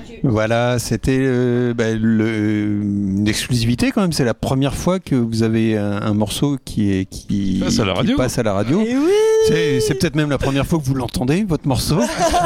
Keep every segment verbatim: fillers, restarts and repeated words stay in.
Voilà, c'était euh, bah, le, une exclusivité quand même. C'est la première fois que vous avez un, un morceau qui, est, qui, qui, passe, à la radio. qui passe à la radio. Et oui c'est, c'est peut-être même la première fois que vous l'entendez, votre morceau.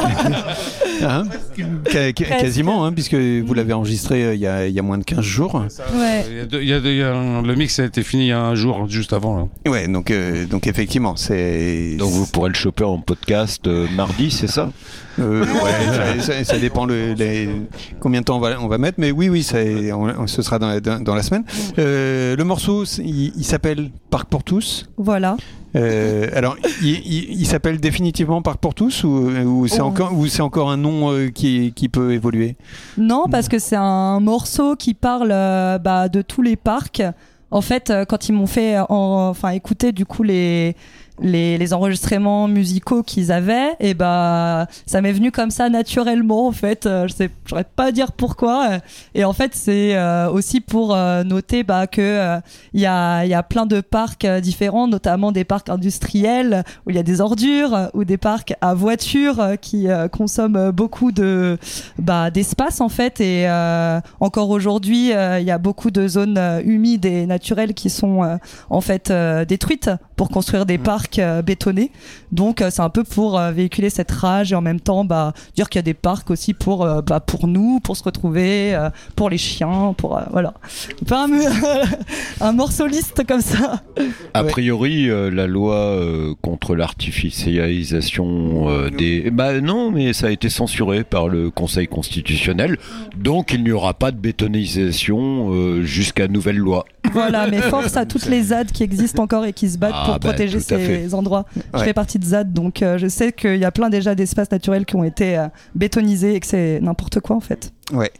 hein Qu- quasiment, hein, puisque vous l'avez enregistré euh, il, y a, il y a moins de quinze jours. Ouais. Il y a de, il y a de, il y a un, le mix a été fini il y a un jour, juste avant. Là. Ouais, donc, euh, donc effectivement, c'est... Donc vous pourrez le choper en podcast euh, mardi, c'est ça euh, ouais, ça, ça, ça dépend le, les, combien de temps on va, on va mettre, mais oui, oui, ça, on, ce sera dans la, dans, dans la semaine. Euh, le morceau, il, il s'appelle Parc pour tous. Voilà. Euh, alors, il, il, il s'appelle définitivement Parc pour tous ou, ou, c'est, oh. encore, ou c'est encore un nom euh, qui, qui peut évoluer ? Non, parce que c'est un morceau qui parle euh, bah, de tous les parcs. En fait, euh, quand ils m'ont fait en, enfin, écouter du coup les... Les, les enregistrements musicaux qu'ils avaient, et bah ça m'est venu comme ça naturellement en fait. Euh, je sais, j'aurais pas à dire pourquoi. Et en fait c'est euh, aussi pour euh, noter bah que il euh, y a il y a plein de parcs euh, différents, notamment des parcs industriels où il y a des ordures, ou des parcs à voiture euh, qui euh, consomment beaucoup de bah d'espace en fait. Et euh, encore aujourd'hui il euh, y a beaucoup de zones euh, humides et naturelles qui sont euh, en fait euh, détruites pour construire des mmh. parcs Euh, bétonné. Donc euh, c'est un peu pour euh, véhiculer cette rage et en même temps bah, dire qu'il y a des parcs aussi pour, euh, bah, pour nous, pour se retrouver, euh, pour les chiens, pour euh, voilà. Pas un, un morceauliste comme ça. A priori, euh, la loi euh, contre l'artificialisation euh, des... Bah non, mais ça a été censuré par le Conseil constitutionnel. Donc il n'y aura pas de bétonisation euh, jusqu'à nouvelle loi. Voilà, mais force à toutes les Z A D qui existent encore et qui se battent ah, pour bah, protéger ces endroits. Ouais. Je fais partie de Z A D, donc euh, je sais qu'il y a plein déjà d'espaces naturels qui ont été euh, bétonisés et que c'est n'importe quoi en fait. Ouais.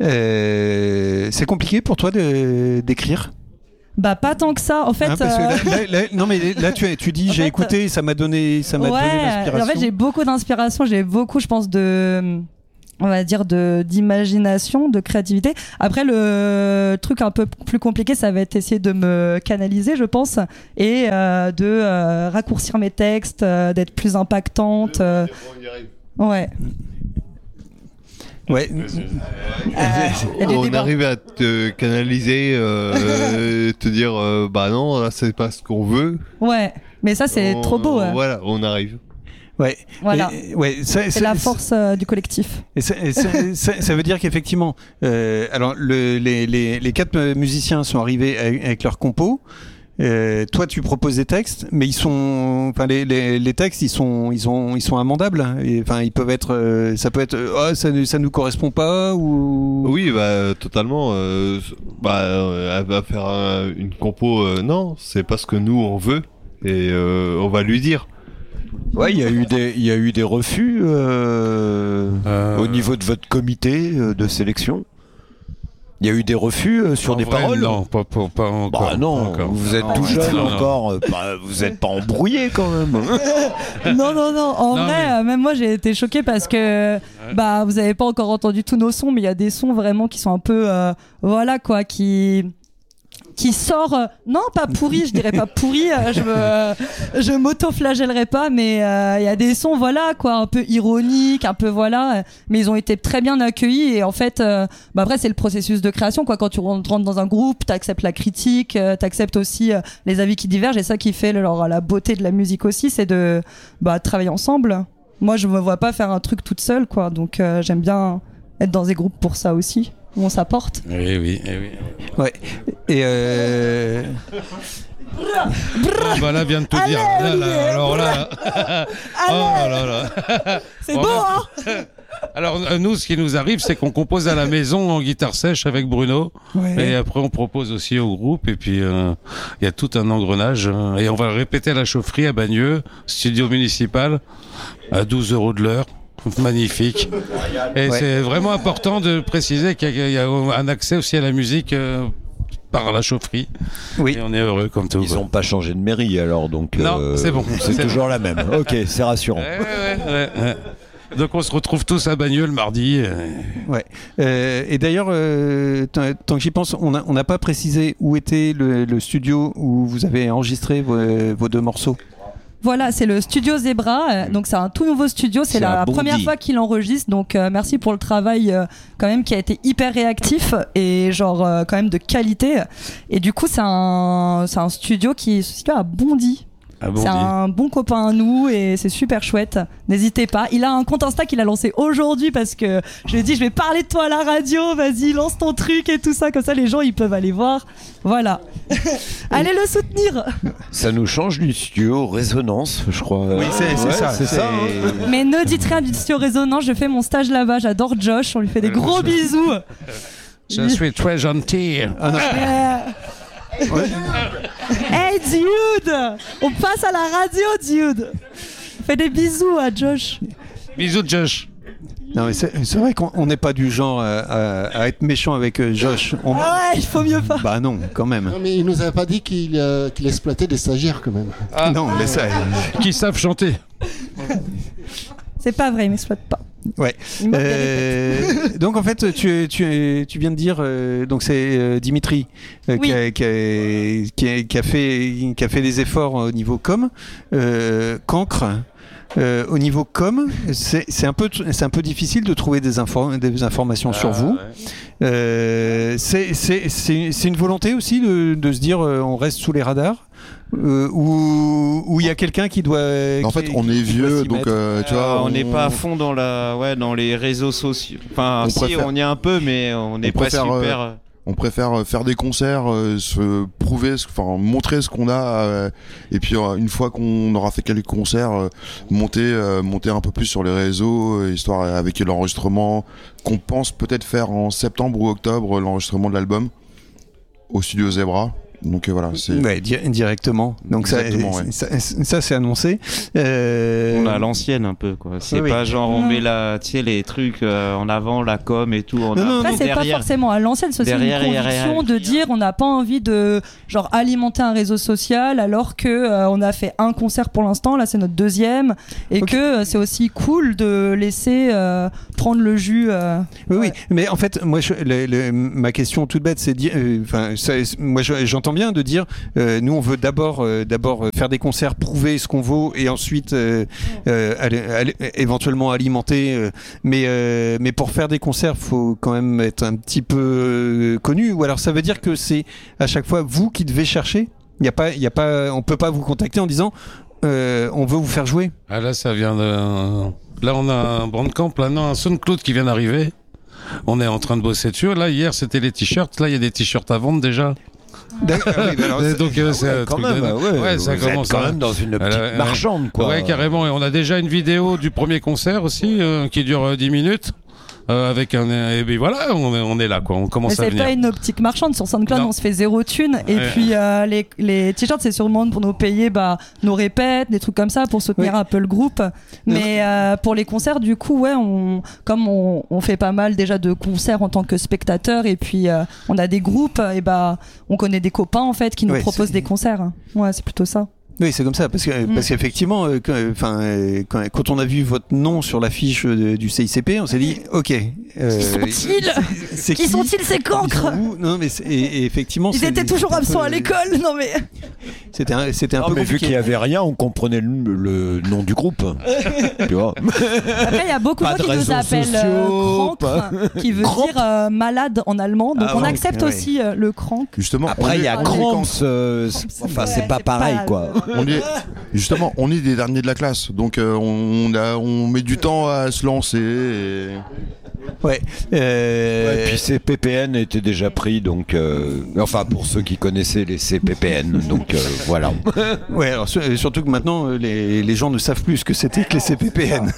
Euh, c'est compliqué pour toi de, d'écrire ? Bah pas tant que ça en fait. Hein, parce que là, là, là, non mais là tu, tu dis j'ai fait, écouté, ça m'a donné, ça m'a ouais, donné l'inspiration. En fait j'ai beaucoup d'inspiration, j'ai beaucoup je pense de... on va dire de d'imagination, de créativité. Après le truc un peu plus compliqué, ça va être essayer de me canaliser, je pense, et euh, de euh, raccourcir mes textes, euh, d'être plus impactante. Euh... Ouais. Ouais. Euh, on arrive à te canaliser, euh, te dire euh, bah non, là c'est pas ce qu'on veut. Ouais. Mais ça c'est on, trop beau. Ouais. Voilà, on arrive. Ouais. Voilà. Et, ouais, ça, c'est ça, la force euh, du collectif. Et ça, et ça, ça, ça veut dire qu'effectivement, euh, alors le, les, les, les quatre musiciens sont arrivés avec, avec leurs compos. Euh, toi, tu proposes des textes, mais ils sont, enfin les, les, les textes, ils sont, ils sont, ils sont amendables. Enfin, ils peuvent être, euh, ça peut être, oh, ça, ça nous correspond pas ou. Oui, bah totalement. Euh, bah, elle va faire un, une compo. Euh, non, c'est pas ce que nous on veut, et euh, on va lui dire. Ouais, il y a eu des, il y a eu des refus euh, euh... au niveau de votre comité de sélection. Il y a eu des refus euh, sur en des vrai, paroles. Non, pas, pas, pas encore. Bah non, encore. Vous êtes non, tout jeune non. encore. Bah, vous n'êtes pas embrouillé quand même. non, non, non. En non, vrai, mais... même moi, j'ai été choquée parce que ouais. bah vous avez pas encore entendu tous nos sons, mais il y a des sons vraiment qui sont un peu, euh, voilà quoi, qui qui sort, euh, non pas pourri, je dirais pas pourri, euh, je me, euh, je m'auto-flagellerai pas, mais il euh, y a des sons voilà quoi, un peu ironiques, un peu voilà, euh, mais ils ont été très bien accueillis et en fait, euh, bah après c'est le processus de création quoi. Quand tu rentres dans un groupe, t'acceptes la critique, euh, t'acceptes aussi euh, les avis qui divergent et ça qui fait alors, la beauté de la musique aussi, c'est de bah, travailler ensemble. Moi je me vois pas faire un truc toute seule quoi, donc euh, j'aime bien être dans des groupes pour ça aussi. Où on s'apporte. Oui, oui, eh oui. Ouais. Et euh... oh, bah là, vient de te allez, dire. Là, là, alors là. oh là là là. C'est bon, hein. Alors, nous, ce qui nous arrive, c'est qu'on compose à la maison en guitare sèche avec Bruno. Ouais. Et après, on propose aussi au groupe. Et puis, il euh, y a tout un engrenage. Et on va le répéter à la chaufferie à Bagneux, studio municipal, à douze euros de l'heure. Magnifique. Et ouais. C'est vraiment important de préciser qu'il y a un accès aussi à la musique euh, par la chaufferie. Oui. Et on est heureux comme tout. Ils n'ont pas changé de mairie alors, donc non, euh, c'est bon. C'est, c'est toujours bon. La même. Ok, c'est rassurant. Ouais, ouais, ouais, ouais. Donc on se retrouve tous à Bagneux le mardi. Ouais. Euh, et d'ailleurs, euh, t- tant que j'y pense, on n'a on n'a pas précisé où était le, le studio où vous avez enregistré vos, vos deux morceaux. Voilà, c'est le studio Zebra, euh, donc c'est un tout nouveau studio, c'est, C'est la un bon première dit. fois qu'il enregistre, donc euh, merci pour le travail euh, quand même qui a été hyper réactif et genre euh, quand même de qualité. Et du coup c'est un, c'est un studio qui est situé à Bondy. Ah bon, C'est dis. un bon copain à nous et c'est super chouette. N'hésitez pas. Il a un compte Insta qu'il a lancé aujourd'hui parce que je lui ai dit je vais parler de toi à la radio. Vas-y, lance ton truc et tout ça. Comme ça, les gens ils peuvent aller voir. Voilà. Allez le soutenir. Ça nous change du studio Résonance, je crois. Oui, c'est, c'est Ouais, ça. c'est ça. hein. Mais ne dites rien du studio Résonance. Je fais mon stage là-bas. J'adore Josh. On lui fait des gros bisous. Je suis très gentil. Ah non. Euh, Hey dude, on passe à la radio, dude. Fais des bisous à Josh. Bisous, Josh. Non, mais c'est, c'est vrai qu'on on n'est pas du genre à, à- à être méchant avec euh, Josh. On- Ah ouais, il faut mieux pas. Bah non, quand même. Non, mais il nous avait pas dit qu'il euh, qu'il exploitait des stagiaires quand même. Non, mais ça. Qui savent chanter. C'est pas vrai, il m'exploite pas. Ouais. Il manque des Euh, donc en fait, tu, tu, tu viens de dire, euh, donc c'est euh, Dimitri euh, Oui. qui, a, qui, a, qui, a, qui a fait, qui a fait des efforts au niveau com. Euh, Cancre, euh, au niveau com, c'est, c'est, un peu, c'est un peu difficile de trouver des, infor- des informations sur vous. Euh, c'est, c'est, c'est, c'est une volonté aussi de, de se dire euh, on reste sous les radars euh, ou ou il y a quelqu'un qui doit. En qui- fait, on qui est doit vieux, s'y donc mettre. euh, tu vois, Euh, on n'est pas à fond dans la, ouais, dans les réseaux sociaux. Enfin, On si, préfère- on y est un peu, mais on n'est pas préfère, super. euh, on préfère euh, faire des concerts, euh, se prouver, ce- enfin montrer ce qu'on a, euh, et puis euh, une fois qu'on aura fait quelques concerts, euh, monter, euh, monter un peu plus sur les réseaux, euh, histoire euh, avec l'enregistrement qu'on pense peut-être faire en septembre ou octobre, l'enregistrement de l'album au studio Zebra. Donc euh, voilà, c'est Ouais, di- directement. Donc ça, Exactement, ouais. ça, ça, c'est annoncé. Euh, On a l'ancienne un peu, quoi. C'est oui, pas oui. genre on Mm. met la, tu sais, les trucs euh, en avant, la com et tout. En Non, non, avant, Après, c'est pas derrière. forcément à l'ancienne, c'est aussi une derrière, derrière, conviction derrière. de dire on n'a pas envie de genre alimenter un réseau social alors que euh, on a fait un concert pour l'instant, là c'est notre deuxième, et Ok. que euh, c'est aussi cool de laisser euh, prendre le jus. euh, Oui, oui, Ouais. mais en fait, moi, je, le- le- ma question toute bête, c'est dire, euh, enfin, ça, moi, je- j'entends bien de dire, euh, nous, on veut d'abord, euh, d'abord euh, faire des concerts, prouver ce qu'on vaut, et ensuite, euh, euh, aller- aller- éventuellement alimenter. euh, mais, euh, mais pour faire des concerts, faut quand même être un petit peu euh, connu. Ou alors, ça veut dire que c'est à chaque fois vous qui devez chercher. Il y a pas, il y a pas, on peut pas vous contacter en disant, euh, on veut vous faire jouer. Ah là, ça vient de. Là, on a un Bandcamp, là, non, un SoundCloud qui vient d'arriver. On est en train de bosser dessus. Là, hier, c'était les t-shirts. Là, il y a des t-shirts à vendre déjà. D'accord, oui, bah alors, Et donc, euh, c'est un Quand truc même, de- ouais, ça vous êtes commence quand à- même dans une optique Euh, marchande, quoi. Ouais, carrément. Et on a déjà une vidéo du premier concert aussi, euh, qui dure euh, dix minutes. Euh, avec un et puis voilà, on est, on est là, quoi. On Mais commence à c'est venir. pas une optique marchande. Sur SoundCloud, Non. on se fait zéro thune. Et Ouais. puis, euh, les, les t-shirts, c'est sûrement pour nous payer bah, nos répètes, des trucs comme ça, pour soutenir Oui. un peu le groupe. Mais euh, pour les concerts, du coup, ouais, on, comme on, on fait pas mal déjà de concerts en tant que spectateur, et puis euh, on a des groupes, et bah, on connaît des copains, en fait, qui nous Ouais, proposent c'est- des concerts. Ouais, c'est plutôt ça. Oui, c'est comme ça, parce que Mm. parce qu'effectivement, euh, quand, enfin, euh, quand, quand on a vu votre nom sur l'affiche de- du C I C P, on s'est dit, ok. euh, Qui sont-ils c'est Qui sont-ils, ces Ils cancres sont où Non, mais c'est- et, et effectivement, Ils c'est- étaient toujours c'était un absents peu- à l'école. Non, mais. C'était un, c'était un Non, peu mais vu compliqué. qu'il y avait rien, on comprenait le, le nom du groupe. Tu vois. Après, il y a beaucoup de Pas gens de qui nous réseaux appellent euh, sociaux, Krankre, qui veut Cramp. dire euh, malade en allemand. Donc Ah, on ouais, accepte ouais. aussi euh, le crank. justement. Après, on il y est- a on est- Cramps. euh, enfin, c'est Ouais, pas c'est pareil, pas- quoi. on est justement, on est des derniers de la classe, donc euh, on a, on met du temps à se lancer. Et... Ouais. euh, Ouais, puis ces P P N étaient déjà pris, donc euh, enfin pour ceux qui connaissaient les C P P N, donc euh, voilà. Ouais, alors sur- surtout que maintenant euh, les, les gens ne savent plus ce que c'était que les C P P N.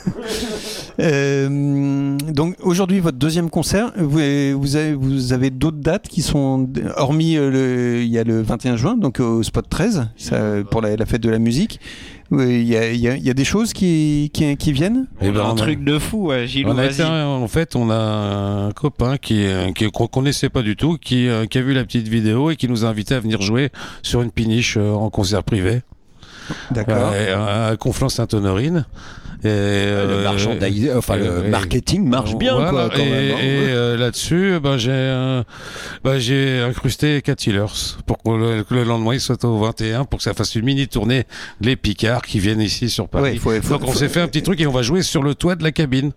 Euh, donc aujourd'hui votre deuxième concert, vous, vous avez, vous avez d'autres dates qui sont hormis euh, le, il y a le vingt et un juin donc au Spot treize ça, pour la, la fête de la musique. Oui, Il y, a, il y a- il y a des choses qui, qui, qui viennent. Eh ben, un on a- truc de fou, ouais, Gilou, On a vas-y. été, en fait, on a un copain qui, euh, qui qu'on connaissait pas du tout, qui, euh, qui a vu la petite vidéo et qui nous a invités à venir jouer sur une péniche euh, en concert privé. D'accord. euh, à Conflans-Sainte-Honorine. Et, le euh, marchandise, enfin euh, le marketing marche bien, voilà, quoi, quand et, même. hein. Et euh, là-dessus, ben, j'ai, euh, ben, j'ai incrusté Cat Healers pour que le, que le lendemain il soit au vingt et un pour que ça fasse une mini tournée les Picards qui viennent ici sur Paris. Ouais, faut- faut- Donc on faut- s'est fait un petit truc et on va jouer sur le toit de la cabine.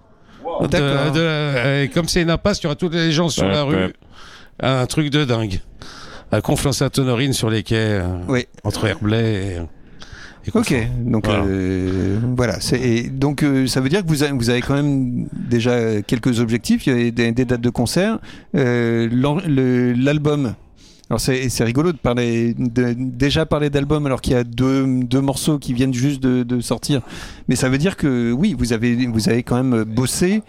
De- D'accord. de- et comme c'est une impasse, il y aura tous les gens sur Ouais, la rue. ouais. Un truc de dingue. À Conflans-Sainte-Honorine sur les quais, euh, Oui. entre Herblay et. et Ok, Conflans. donc Voilà. euh, voilà. C'est, et donc euh, ça veut dire que vous avez, vous avez quand même déjà quelques objectifs, il y a des, des dates de concert. Euh, l'en- le- l'album. Alors c'est, c'est rigolo de parler, de, déjà parler d'album alors qu'il y a deux, deux morceaux qui viennent juste de, de sortir. Mais ça veut dire que oui, vous avez, vous avez quand même bossé.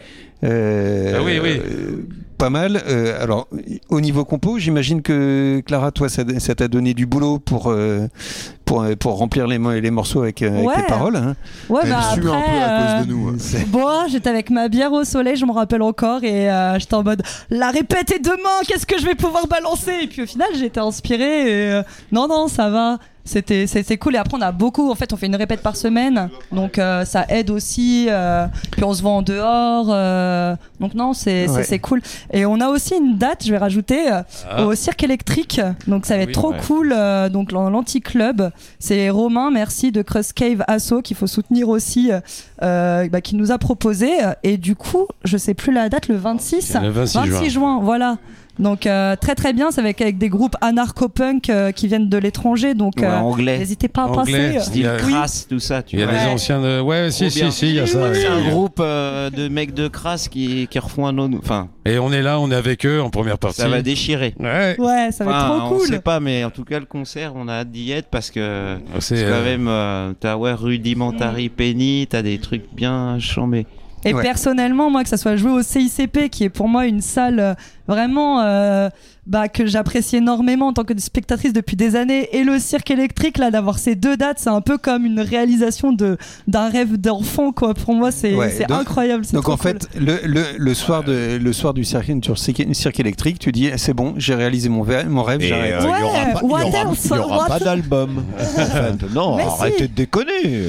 Euh, Ah oui, oui. euh, pas mal. Euh, alors, au niveau compo, j'imagine que Clara, toi, ça, ça t'a donné du boulot pour, euh, pour, euh, pour remplir les, mo- les morceaux avec, euh, avec Ouais. les paroles. Hein. Ouais, Elle bah sue un après, peu à euh, cause de nous. ouais. C'est- Bon, j'étais avec ma bière au soleil, je me rappelle encore, et euh, j'étais en mode la répète est demain, qu'est-ce que je vais pouvoir balancer? Et puis au final, j'ai été inspirée. Et, euh, non, non, ça va. C'était, c'était cool. Et après, on a beaucoup. En fait, on fait une répète par semaine, donc euh, ça aide aussi. Euh, puis on se voit en dehors. Euh, donc non, c'est, Ouais. c'est, c'est cool. Et on a aussi une date, je vais rajouter, euh, Ah. au Cirque électrique. Donc ça va être Oui, trop ouais. cool. Euh, donc dans l'anti-club, c'est Romain, merci de Crust Cave Asso qu'il faut soutenir aussi, euh, bah, qui nous a proposé. Et du coup, je sais plus la date, le vingt-six. Le vingt-six juin. vingt-six juin, voilà. Donc euh, très très bien, c'est avec, avec des groupes anarcho-punk euh, qui viennent de l'étranger. Donc Ouais, euh, anglais. n'hésitez pas à Anglais, passer. Il y a- Style crasse, tout ça, tu Il y a vois. les Ouais. anciens de. Ouais, si, Trop si, bien. si, il y a ça. C'est oui. un groupe euh, de mecs de crasse qui, qui refont un autre. Enfin, Et on est là, on est avec eux en première partie. ça va déchirer. Ouais. Ouais, ça va Enfin, être trop on cool. sait pas, mais en tout cas, le concert, on a hâte d'y être parce que C'est, c'est quand euh, même. euh, t'as ouais, Rudimentary Penny, t'as des trucs bien chambés. Et Ouais. personnellement, moi, que ça soit joué au C I C P, qui est pour moi une salle euh, vraiment euh, bah, que j'apprécie énormément en tant que spectatrice depuis des années, et le Cirque électrique, là, d'avoir ces deux dates, c'est un peu comme une réalisation de, d'un rêve d'enfant, quoi. Pour moi, c'est, Ouais, c'est donc- incroyable. C'est Donc trop en cool. fait, le, le, le soir de le soir du cirque, sur cirque, cirque électrique, tu dis c'est bon, j'ai réalisé mon, ver- mon rêve, Et j'arrête. euh, il y aura Ouais, pas, il y what aura- else, il y aura what pas else d'album. En fait. Non, Mais arrêtez si. de déconner.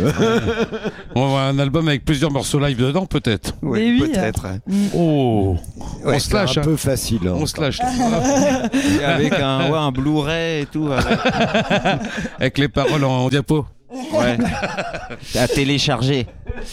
On va avoir un album avec plusieurs morceaux live dedans, peut-être. Ouais, Mais oui. peut-être. Oh, Ouais, on se lâche, C'est un hein. peu facile. hein. On se lâche. Et avec un, ouais, un Blu-ray et tout. Avec, Avec les paroles en, en diapo. ouais. À télécharger.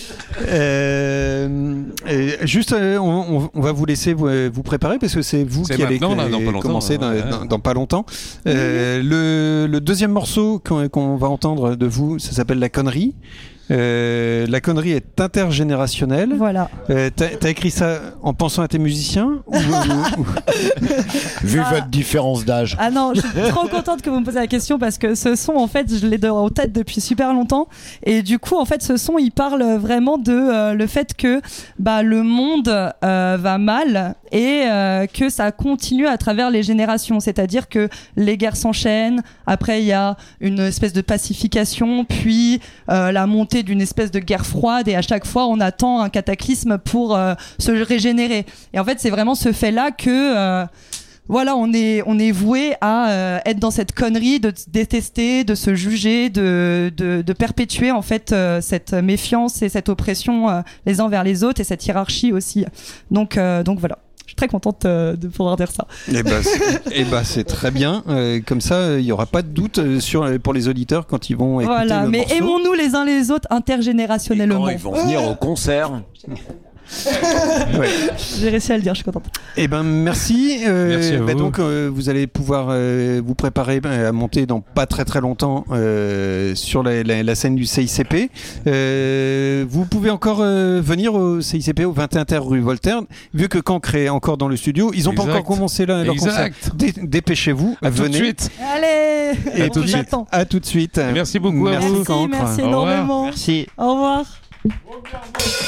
Euh, euh, juste, euh, on, on- on va vous laisser vous, euh, vous préparer parce que c'est vous C'est qui allez maintenant, là, dans pas longtemps, commencer dans, ouais. dans- dans pas longtemps. Euh, le, le deuxième morceau qu'on qu'on va entendre de vous, ça s'appelle La Connerie. Euh, la connerie est intergénérationnelle. Voilà. Euh, t'as, t'as écrit ça en pensant à tes musiciens ou- ou- ou- Vu Ah. votre différence d'âge. Ah non, je suis trop contente que vous me posiez la question parce que ce son, en fait, je l'ai dans- en tête depuis super longtemps. Et du coup, en fait, ce son, il parle vraiment de euh, le fait que bah, le monde euh, va mal et euh, que ça continue à travers les générations. C'est-à-dire que les guerres s'enchaînent. Après, il y a une espèce de pacification, puis euh, la montée d'une espèce de guerre froide. Et à chaque fois, on attend un cataclysme pour euh, se régénérer. Et en fait, c'est vraiment ce fait-là que... euh, voilà, on est, on est voué à euh, être dans cette connerie de se détester, de se juger, de, de, de perpétuer en fait euh, cette méfiance et cette oppression euh, les uns vers les autres et cette hiérarchie aussi. Donc, euh, donc voilà. Je suis très contente euh, de pouvoir dire ça. Eh ben, c'est, eh ben, c'est très bien. Euh, comme ça, il n'y aura pas de doute euh, sur, pour les auditeurs quand ils vont écouter Voilà, le mais morceau. aimons-nous les uns les autres intergénérationnellement. Quand ils vont venir au concert. Ouais. J'ai réussi à le dire, je suis contente. Eh ben merci. Euh, Merci à bah, vous. donc euh, vous allez pouvoir euh, vous préparer euh, à monter dans pas très très longtemps euh, sur la, la, la scène du C I C P. Euh, vous pouvez encore euh, venir au C I C P au vingt et un terre rue Voltaire. Vu que Cancre est encore dans le studio, ils n'ont pas Exact. encore commencé là, leur concert. Exact. Dé- dépêchez-vous, À tout de venez. suite. Allez, Et on tout de vous suite. attend. À tout de suite. Merci beaucoup à Merci, vous. Merci, Cancre. merci Au revoir. énormément. Merci. Au revoir.